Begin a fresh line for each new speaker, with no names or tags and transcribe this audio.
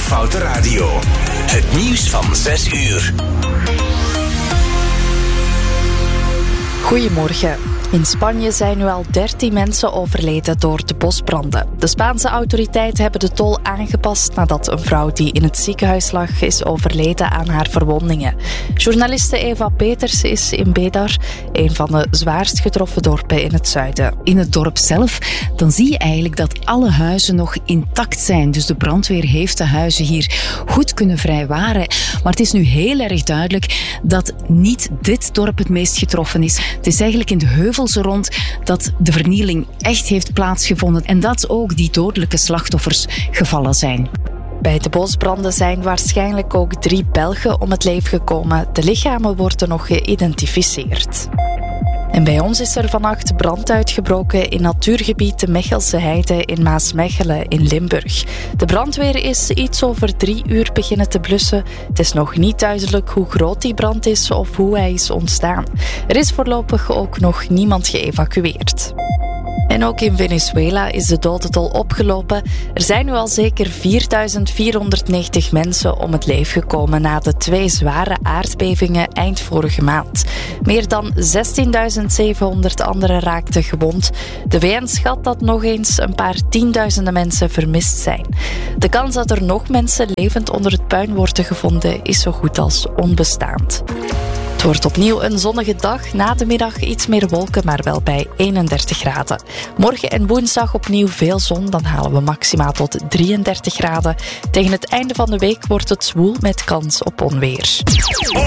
Foute Radio. Het nieuws van 6 uur.
Goedemorgen. In Spanje zijn nu al 13 mensen overleden door de bosbranden. De Spaanse autoriteiten hebben de tol aangepast nadat een vrouw die in het ziekenhuis lag is overleden aan haar verwondingen. Journaliste Eva Peters is in Bedar, een van de zwaarst getroffen dorpen in het zuiden.
In het dorp zelf, dan zie je eigenlijk dat alle huizen nog intact zijn. Dus de brandweer heeft de huizen hier goed kunnen vrijwaren. Maar het is nu heel erg duidelijk dat niet dit dorp het meest getroffen is. Het is eigenlijk in de heuvels rond dat de vernieling echt heeft plaatsgevonden en dat ook die dodelijke slachtoffers gevallen zijn.
Bij de bosbranden zijn waarschijnlijk ook 3 Belgen om het leven gekomen. De lichamen worden nog geïdentificeerd. En bij ons is er vannacht brand uitgebroken in natuurgebied de Mechelse Heide in Maasmechelen in Limburg. De brandweer is iets over 3 uur beginnen te blussen. Het is nog niet duidelijk hoe groot die brand is of hoe hij is ontstaan. Er is voorlopig ook nog niemand geëvacueerd. En ook in Venezuela is de dodentol opgelopen. Er zijn nu al zeker 4.490 mensen om het leven gekomen na de 2 zware aardbevingen eind vorige maand. Meer dan 16.700 anderen raakten gewond. De VN schat dat nog eens een paar tienduizenden mensen vermist zijn. De kans dat er nog mensen levend onder het puin worden gevonden is zo goed als onbestaand. Het wordt opnieuw een zonnige dag. Na de middag iets meer wolken, maar wel bij 31 graden. Morgen en woensdag opnieuw veel zon. Dan halen we maxima tot 33 graden. Tegen het einde van de week wordt het zwoel met kans op onweer.